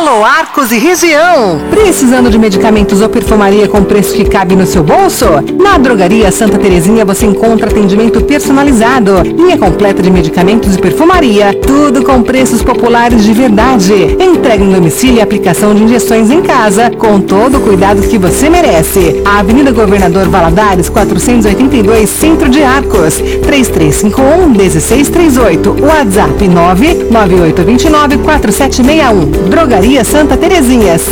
Alô, Arcos e região! Precisando de medicamentos ou perfumaria com preço que cabe no seu bolso? Na Drogaria Santa Terezinha você encontra atendimento personalizado, linha completa de medicamentos e perfumaria, tudo com preços populares de verdade. Entrega em domicílio e aplicação de injeções em casa, com todo o cuidado que você merece. A Avenida Governador Valadares, 482, Centro de Arcos, 3351-1638, WhatsApp 99829-4761. Drogaria Santa Terezinha.